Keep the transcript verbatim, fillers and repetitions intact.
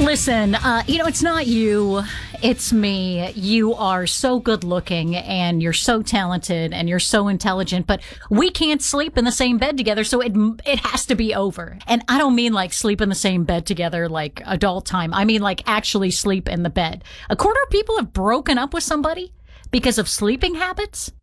Listen, uh, you know, it's not you. It's me. You are so good looking and you're so talented and you're so intelligent, but we can't sleep in the same bed together. So it, it has to be over. And I don't mean like sleep in the same bed together, like adult time. I mean like actually sleep in the bed. A quarter of people have broken up with somebody because of sleeping habits.